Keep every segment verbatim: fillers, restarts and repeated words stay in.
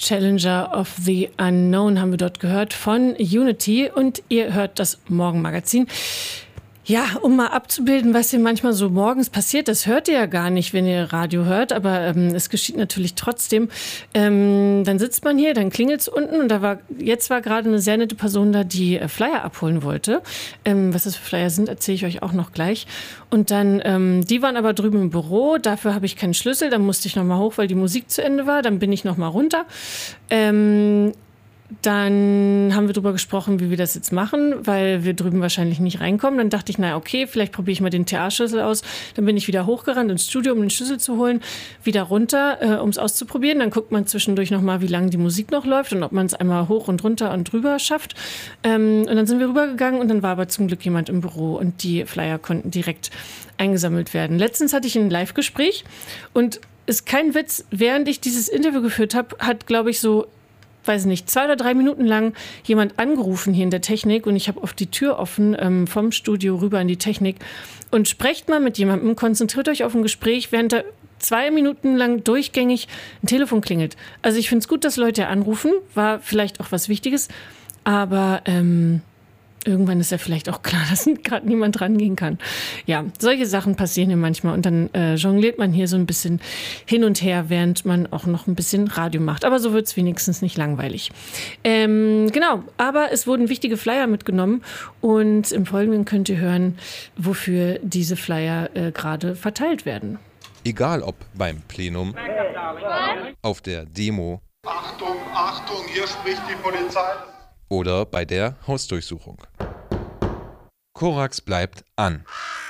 Challenger of the Unknown haben wir dort gehört von Unity und ihr hört das Morgenmagazin. Ja, um mal abzubilden, was hier manchmal so morgens passiert, das hört ihr ja gar nicht, wenn ihr Radio hört, aber ähm, es geschieht natürlich trotzdem. Ähm, dann sitzt man hier, dann klingelt es unten und da war jetzt war gerade eine sehr nette Person da, die äh, Flyer abholen wollte. Ähm, was das für Flyer sind, erzähle ich euch auch noch gleich. Und dann, ähm, die waren aber drüben im Büro, dafür habe ich keinen Schlüssel, dann musste ich nochmal hoch, weil die Musik zu Ende war, dann bin ich nochmal runter. Ähm, Dann haben wir darüber gesprochen, wie wir das jetzt machen, weil wir drüben wahrscheinlich nicht reinkommen. Dann dachte ich, na okay, vielleicht probiere ich mal den T A-Schlüssel aus. Dann bin ich wieder hochgerannt ins Studio, um den Schlüssel zu holen, wieder runter, äh, um es auszuprobieren. Dann guckt man zwischendurch nochmal, wie lange die Musik noch läuft und ob man es einmal hoch und runter und drüber schafft. Ähm, und dann sind wir rübergegangen und dann war aber zum Glück jemand im Büro und die Flyer konnten direkt eingesammelt werden. Letztens hatte ich ein Live-Gespräch und ist kein Witz, während ich dieses Interview geführt habe, hat, glaube ich, so weiß nicht, zwei oder drei Minuten lang jemand angerufen hier in der Technik und ich habe auf die Tür offen ähm, vom Studio rüber in die Technik und sprecht mal mit jemandem, konzentriert euch auf ein Gespräch, während da zwei Minuten lang durchgängig ein Telefon klingelt. Also ich finde es gut, dass Leute anrufen, war vielleicht auch was Wichtiges, aber ähm, irgendwann ist ja vielleicht auch klar, dass gerade niemand rangehen kann. Ja, solche Sachen passieren hier manchmal und dann äh, jongliert man hier so ein bisschen hin und her, während man auch noch ein bisschen Radio macht. Aber so wird es wenigstens nicht langweilig. Ähm, genau, aber es wurden wichtige Flyer mitgenommen und im Folgenden könnt ihr hören, wofür diese Flyer äh, gerade verteilt werden. Egal ob beim Plenum, auf der Demo, Achtung, Achtung, hier spricht die Polizei. Oder bei der Hausdurchsuchung. Korax bleibt an.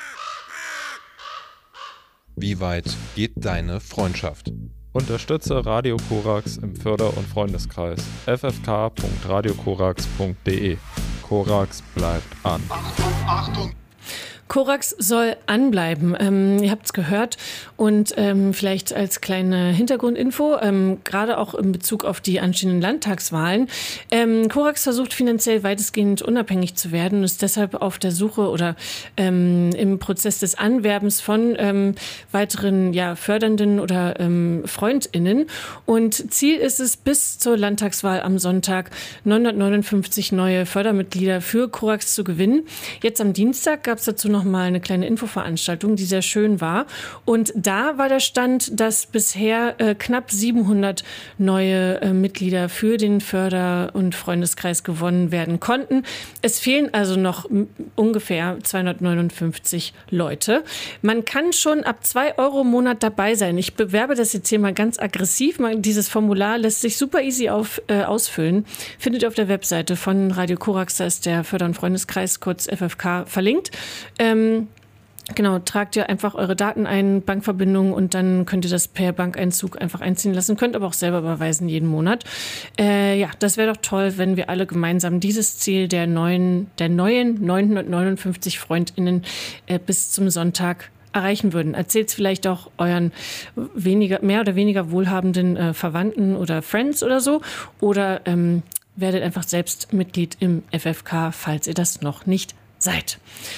Wie weit geht deine Freundschaft? Unterstütze Radio Korax im Förder- und Freundeskreis f f k punkt radio korax punkt d e. Korax bleibt an. Achtung, Achtung. Korax soll anbleiben. Ähm, ihr habt es gehört und ähm, vielleicht als kleine Hintergrundinfo, ähm, gerade auch in Bezug auf die anstehenden Landtagswahlen. Ähm, Korax versucht finanziell weitestgehend unabhängig zu werden und ist deshalb auf der Suche oder ähm, im Prozess des Anwerbens von ähm, weiteren ja, fördernden oder ähm, FreundInnen. Und Ziel ist es, bis zur Landtagswahl am Sonntag neunhundertneunundfünfzig neue Fördermitglieder für Korax zu gewinnen. Jetzt am Dienstag gab es dazu noch mal eine kleine Infoveranstaltung, die sehr schön war. Und da war der Stand, dass bisher äh, knapp siebenhundert neue äh, Mitglieder für den Förder- und Freundeskreis gewonnen werden konnten. Es fehlen also noch m- ungefähr zweihundertneunundfünfzig Leute. Man kann schon ab zwei Euro im Monat dabei sein. Ich bewerbe das jetzt hier mal ganz aggressiv. Man, dieses Formular lässt sich super easy auf, äh, ausfüllen. Findet ihr auf der Webseite von Radio Korax, da ist der Förder- und Freundeskreis, kurz F F K, verlinkt. Ähm, genau, tragt ihr einfach eure Daten ein, Bankverbindung und dann könnt ihr das per Bankeinzug einfach einziehen lassen, könnt aber auch selber überweisen jeden Monat. Äh, ja, das wäre doch toll, wenn wir alle gemeinsam dieses Ziel der neuen, der neuen neunhundertneunundfünfzig FreundInnen äh, bis zum Sonntag erreichen würden. Erzählt es vielleicht auch euren weniger, mehr oder weniger wohlhabenden äh, Verwandten oder Friends oder so oder ähm, werdet einfach selbst Mitglied im F F K, falls ihr das noch nicht seid.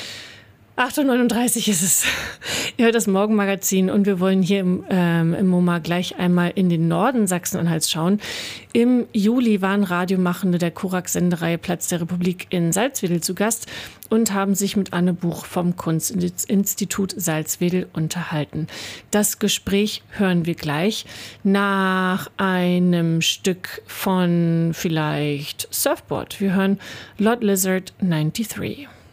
acht Uhr neununddreißig ist es. Ihr hört das Morgenmagazin und wir wollen hier im, ähm, im MoMA gleich einmal in den Norden Sachsen-Anhalts schauen. Im Juli waren Radiomachende der Korax-Sendereihe Platz der Republik in Salzwedel zu Gast und haben sich mit Anne Buch vom Kunstinstitut Salzwedel unterhalten. Das Gespräch hören wir gleich nach einem Stück von vielleicht Surfboard. Wir hören Lord Lizard dreiundneunzig.